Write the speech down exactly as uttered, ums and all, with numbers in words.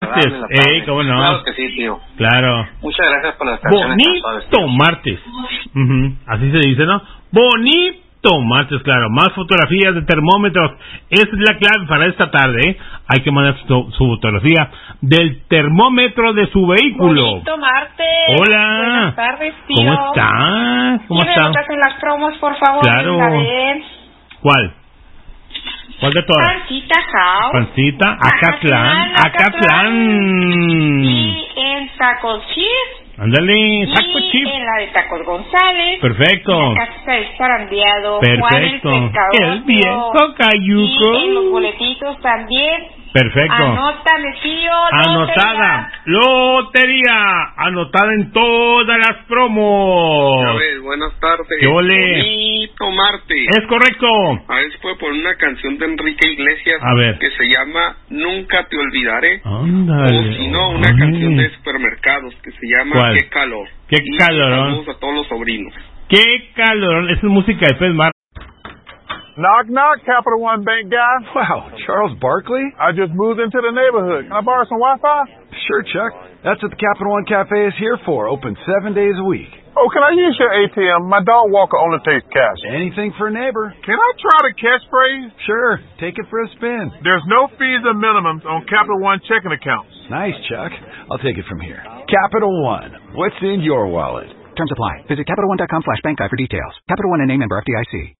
martes. Ey, ¿cómo no? Claro que sí, tío. Claro. Muchas gracias por las canciones. Bonito martes. Uh-huh. Así se dice, ¿no? Bonito martes, claro. Más fotografías de termómetros. Esa es la clave para esta tarde, ¿eh? Hay que mandar su, su fotografía del termómetro de su vehículo. Bonito martes. Hola. Buenas tardes, tío. ¿Cómo estás? ¿Cómo estás? ¿Qué me las promos, por favor? Claro. A ver. ¿Cuál? ¿Cuál de todas? Pancita House. Pancita, Acatlán, Acatlán. Y en Tacos Chips. Ándale, Taco y Chip. en la de Tacos González. Perfecto. En la casa de Zarandeado. Perfecto. Juan el, el viejo cayuco. Y en los boletitos también. Perfecto. Anótame, tío. Anotada. Lotería. Anotada en todas las promos. A ver, buenas tardes. ¿Qué ole? Bonito martes. Es correcto. A ver si puedo poner una canción de Enrique Iglesias. A ver. Que se llama Nunca te olvidaré. Ándale. O si no, una Ay. canción de supermercados que se llama ¿Cuál? Qué calor. Qué y calorón. saludos a todos los sobrinos. Qué calorón. Esa es música de Pez Mar. Knock, knock, Capital One Bank guy. Wow, Charles Barkley? I just moved into the neighborhood. Can I borrow some Wi-Fi? Sure, Chuck. That's what the Capital One Cafe is here for, open seven days a week. Oh, can I use your A T M? My dog walker only takes cash. Anything for a neighbor. Can I try the catchphrase? Sure, take it for a spin. There's no fees or minimums on Capital One checking accounts. Nice, Chuck. I'll take it from here. Capital One. What's in your wallet? Terms apply. Visit CapitalOne.com slash bank guide for details. Capital One and a member F D I C.